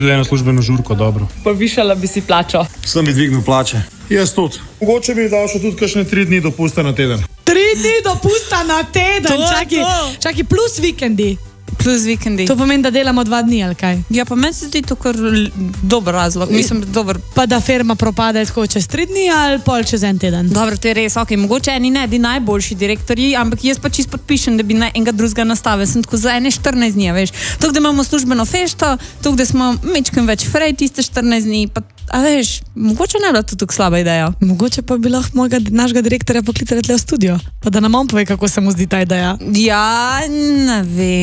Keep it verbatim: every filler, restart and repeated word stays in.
Eno službeno žurko, dobro. Povišala bi si plačo. Sem bi dvignil plače. Jaz tudi. Mogoče bi dal še tudi kakšne tri dni dopusta na teden. Tri dni dopusta na teden, To je čaki, to. čaki plus vikendi. Plus vikendi. To pomeni, da delamo dva dni, ali kaj? Ja, pa meni se zdi to kar l- dober razlog. Mislim, dober. Pa da firma propade tako čez tri dni ali pol čez en teden. Dobro, to je res, ok, mogoče eni ne bi najboljši direktorji, ampak jaz pa čisto podpišem, da bi naj enega drugega nastavil. Sem tako za ene štirinajst dni, veš. Tako da imamo službeno fešto, tako da smo mečkem več frej tiste štirinajst dni, pa, a veš, mogoče ne bila to tako slaba ideja. Mogoče pa bi lahko mojega našega direktorja poklicali tle v studio, pa da nam on pove, kako se mu zdi ta ideja. Ja, ne vem.